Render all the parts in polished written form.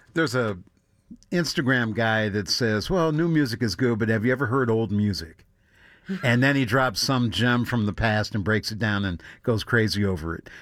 There's a Instagram guy that says, well, new music is good, but have you ever heard old music? And then he drops some gem from the past and breaks it down and goes crazy over it.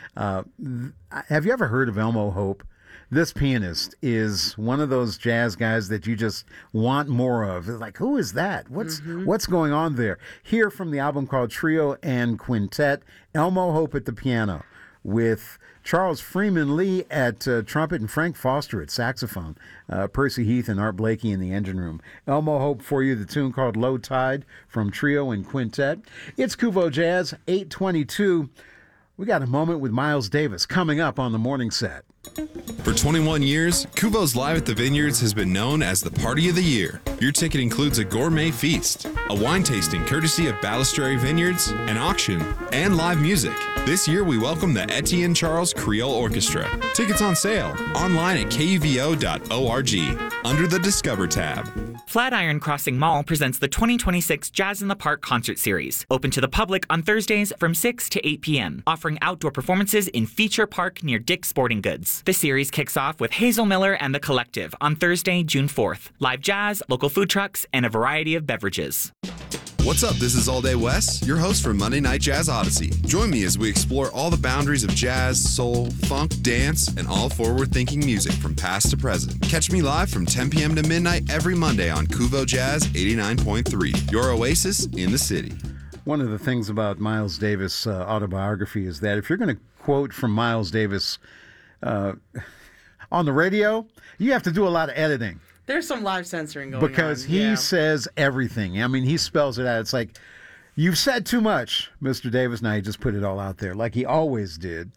Have you ever heard of Elmo Hope? This pianist is one of those jazz guys that you just want more of. Like, who is that? What's going on there? Here from the album called Trio and Quintet, Elmo Hope at the piano with Charles Freeman Lee at trumpet and Frank Foster at saxophone, Percy Heath and Art Blakey in the engine room. Elmo Hope for you, the tune called Low Tide from Trio and Quintet. It's Kuvo Jazz, 8:22. We got a moment with Miles Davis coming up on the morning set. For 21 years, Kuvo's Live at the Vineyards has been known as the Party of the Year. Your ticket includes a gourmet feast, a wine tasting courtesy of Balistrary Vineyards, an auction, and live music. This year, we welcome the Etienne Charles Creole Orchestra. Tickets on sale online at kuvo.org under the Discover tab. Flatiron Crossing Mall presents the 2026 Jazz in the Park concert series, open to the public on Thursdays from 6 to 8 p.m., offering outdoor performances in Feature Park near Dick's Sporting Goods. The series kicks off with Hazel Miller and the Collective on Thursday, June 4th. Live jazz, local food trucks, and a variety of beverages. What's up? This is All Day Wes, your host for Monday Night Jazz Odyssey. Join me as we explore all the boundaries of jazz, soul, funk, dance, and all forward-thinking music from past to present. Catch me live from 10 p.m. to midnight every Monday on Kuvo Jazz 89.3, your oasis in the city. One of the things about Miles Davis' autobiography is that if you're going to quote from Miles Davis on the radio, you have to do a lot of editing. There's some live censoring going on. Because he says everything. I mean, he spells it out. It's like, you've said too much, Mr. Davis. Now he just put it all out there like he always did.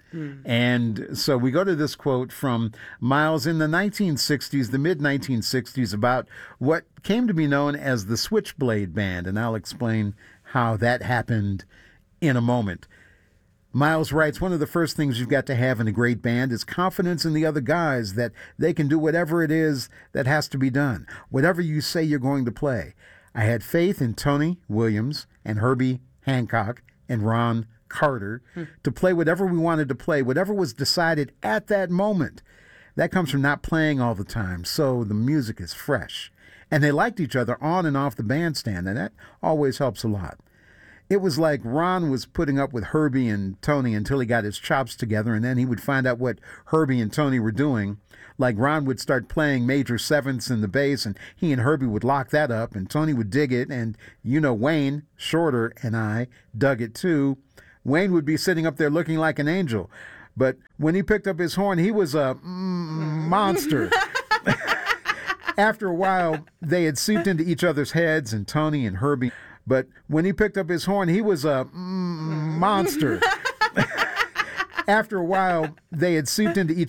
And so we go to this quote from Miles in the 1960s, the mid-1960s, about what came to be known as the Switchblade Band. And I'll explain how that happened in a moment. Miles writes, one of the first things you've got to have in a great band is confidence in the other guys that they can do whatever it is that has to be done, whatever you say you're going to play. I had faith in Tony Williams and Herbie Hancock and Ron Carter to play whatever we wanted to play, whatever was decided at that moment. That comes from not playing all the time, so the music is fresh. And they liked each other on and off the bandstand, and that always helps a lot. It was like Ron was putting up with Herbie and Tony until he got his chops together, and then he would find out what Herbie and Tony were doing. Like Ron would start playing major sevenths in the bass, and he and Herbie would lock that up, and Tony would dig it, and Wayne, Shorter, and I dug it too. Wayne would be sitting up there looking like an angel, but when he picked up his horn, he was a monster. After a while, they had seeped into each other's heads, and Tony and Herbie. But when he picked up his horn, he was a monster. After a while, they had seeped into each